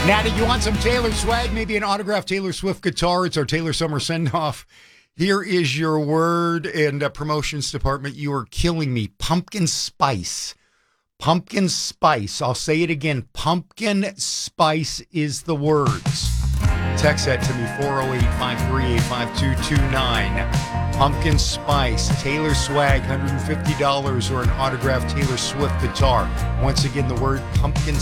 Natty, you want some Taylor swag? Maybe an autographed Taylor Swift guitar? It's our Taylor Summer Send-Off. Here is your word and promotions department. You are killing me. Pumpkin spice. Pumpkin spice. I'll say it again. Pumpkin spice is the words. Text that to me, 408-538-5229. Pumpkin spice, Taylor swag, $150, or an autographed Taylor Swift guitar. Once again, the word pumpkin